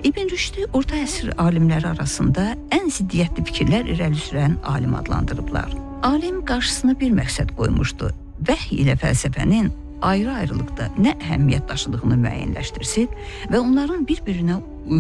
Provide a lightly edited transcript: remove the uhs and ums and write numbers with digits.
İbn Rüşdü orta əsr alimləri arasında ən ziddiyyətli fikirlər irəli sürən alim adlandırıblar. Alim qarşısına bir məqsəd qoymuşdu: vəhy ilə fəlsəfənin ayrı-ayrılıqda nə əhəmiyyət daşıdığını müəyyənləşdirsin və onların bir-birinə